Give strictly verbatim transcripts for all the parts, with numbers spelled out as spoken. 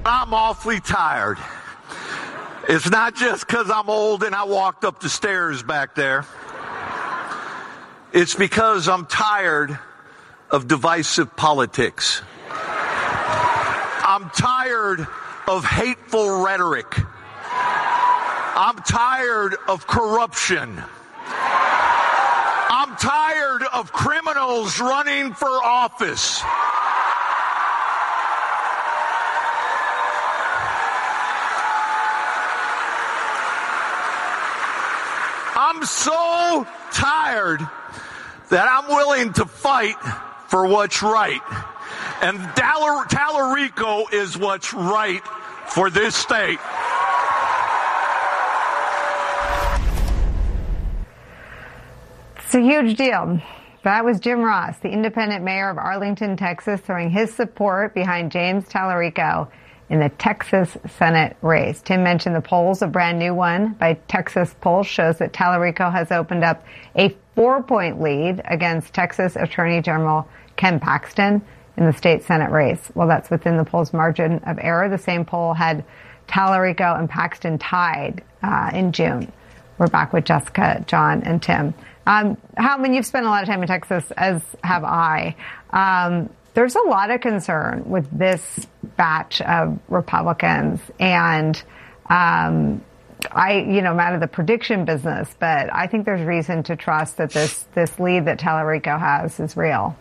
I'm awfully tired. It's not just because I'm old and I walked up the stairs back there. It's because I'm tired of divisive politics. I'm tired of hateful rhetoric. I'm tired of corruption. I'm tired of criminals running for office. I'm so tired that I'm willing to fight for what's right. And Tal- Tallarico is what's right for this state. It's a huge deal. That was Jim Ross, the independent mayor of Arlington, Texas, throwing his support behind James Tallarico in the Texas Senate race. Tim mentioned the polls. A brand new one by Texas Polls shows that Tallarico has opened up a four-point lead against Texas Attorney General Ken Paxton in the state Senate race. Well, that's within the poll's margin of error. The same poll had Tallarico and Paxton tied uh, in June. We're back with Jessica, John, and Tim. Um, Howman, you've spent a lot of time in Texas, as have I. Um, there's a lot of concern with this batch of Republicans, and um, I, you know, I'm out of the prediction business, but I think there's reason to trust that this this lead that Tallarico has is real.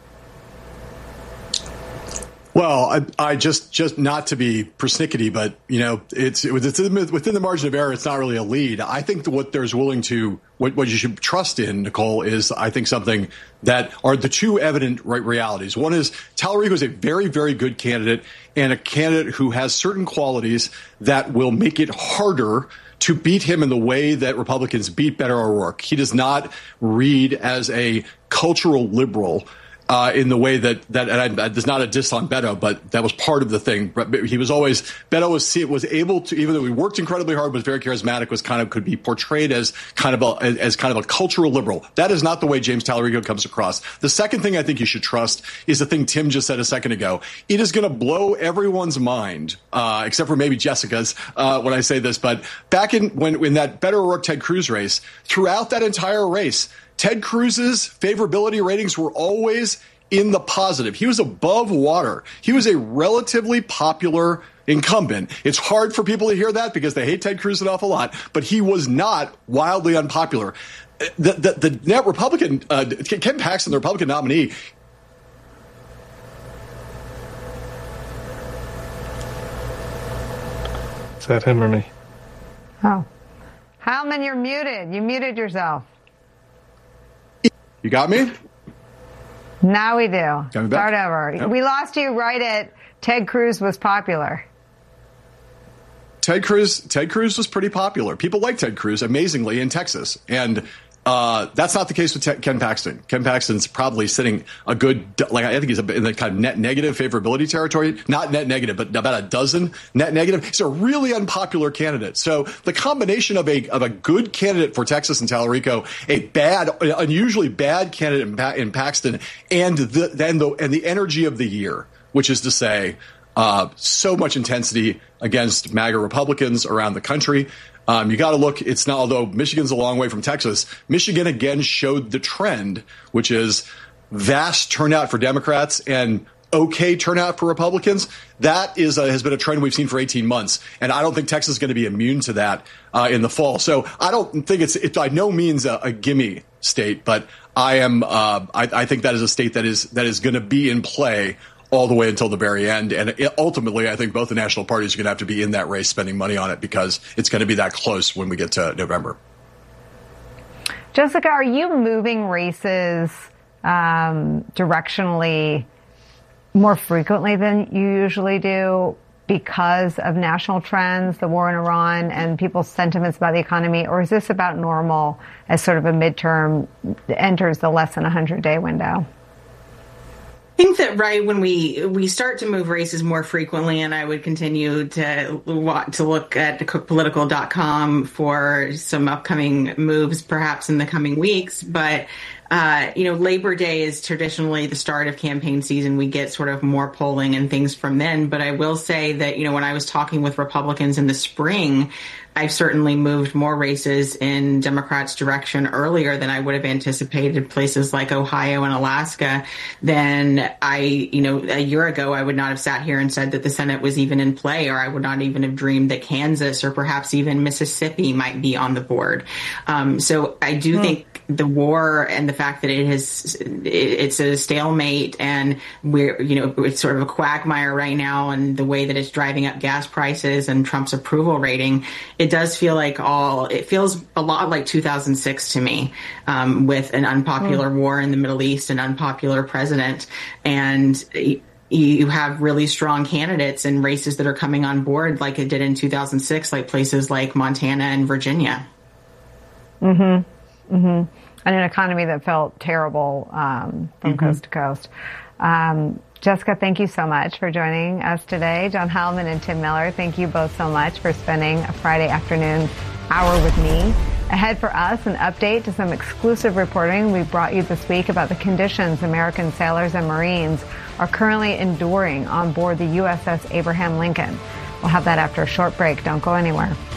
Well, I, I just just not to be persnickety, but you know, it's, it's within the margin of error. It's not really a lead. I think that what there's willing to what, what you should trust in, Nicole, is I think something that are the two evident right realities. One is Tallarico is a very, very good candidate and a candidate who has certain qualities that will make it harder to beat him in the way that Republicans beat Beto O'Rourke. He does not read as a cultural liberal. Uh, in the way that, that and I, there's not a diss on Beto, but that was part of the thing. He was always, Beto was, was able to, even though he worked incredibly hard, was very charismatic, was kind of, could be portrayed as kind of a, as kind of a cultural liberal. That is not the way James Tallarico comes across. The second thing I think you should trust is the thing Tim just said a second ago. It is going to blow everyone's mind, uh, except for maybe Jessica's, uh, when I say this, but back in, when, when that Beto O'Rourke Ted Cruz race, throughout that entire race, Ted Cruz's favorability ratings were always in the positive. He was above water. He was a relatively popular incumbent. It's hard for people to hear that because they hate Ted Cruz an awful lot, but he was not wildly unpopular. The, the, the net Republican, uh, Ken Paxton, the Republican nominee, is that him or me? Oh. Howman, you're muted. You muted yourself. You got me? Now we do. Got me back? Start over. Yep. We lost you right at Ted Cruz was popular. Ted Cruz, Ted Cruz was pretty popular. People like Ted Cruz, amazingly, in Texas. And uh, that's not the case with Te- Ken Paxton. Ken Paxton's probably sitting a good, like, I think he's in the kind of net negative favorability territory. Not net negative, but about a dozen net negative. He's a really unpopular candidate. So the combination of a of a good candidate for Texas and Tallarico, a bad, unusually bad candidate in, pa- in Paxton, and the, then the, and the energy of the year, which is to say, uh, so much intensity against MAGA Republicans around the country. Um, you got to look, it's not, although Michigan's a long way from Texas, Michigan again showed the trend, which is vast turnout for Democrats and okay turnout for Republicans. That is a, has been a trend we've seen for eighteen months. And I don't think Texas is going to be immune to that uh, in the fall. So I don't think it's, it's by no means a, a gimme state, but I am, uh, I, I think that is a state that is, that is going to be in play all the way until the very end. And it, ultimately, I think both the national parties are going to have to be in that race spending money on it because it's going to be that close when we get to November. Jessica, are you moving races um, directionally more frequently than you usually do because of national trends, the war in Iran, and people's sentiments about the economy? Or is this about normal as sort of a midterm enters the less than one hundred day window? I think that right when we we start to move races more frequently, and I would continue to want to look at cook political dot com for some upcoming moves, perhaps in the coming weeks. But uh, you know, Labor Day is traditionally the start of campaign season. We get sort of more polling and things from then. But I will say that, you know, when I was talking with Republicans in the spring, I've certainly moved more races in Democrats' direction earlier than I would have anticipated. Places like Ohio and Alaska, then I, you know, a year ago, I would not have sat here and said that the Senate was even in play, or I would not even have dreamed that Kansas or perhaps even Mississippi might be on the board. Um, so I do mm. think the war and the fact that it has, it, it's a stalemate, and we're, you know, it's sort of a quagmire right now, and the way that it's driving up gas prices and Trump's approval rating, it does feel like all, it feels a lot like two thousand six to me, um, with an unpopular mm. war in the Middle East, an unpopular president, and you have really strong candidates in races that are coming on board like it did in two thousand six, like places like Montana and Virginia. Mm-hmm. Mm-hmm. And an economy that felt terrible um, from mm-hmm. coast to coast. Um, Jessica, thank you so much for joining us today. John Heilemann and Tim Miller, thank you both so much for spending a Friday afternoon hour with me. Ahead for us, an update to some exclusive reporting we brought you this week about the conditions American sailors and Marines are currently enduring on board the U S S Abraham Lincoln. We'll have that after a short break. Don't go anywhere.